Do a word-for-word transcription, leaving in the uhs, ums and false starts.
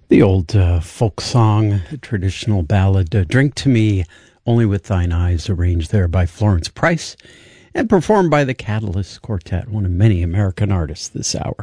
The old uh, folk song, traditional ballad, uh, Drink to Me, Only with Thine Eyes, arranged there by Florence Price and performed by the Catalyst Quartet, one of many American artists this hour.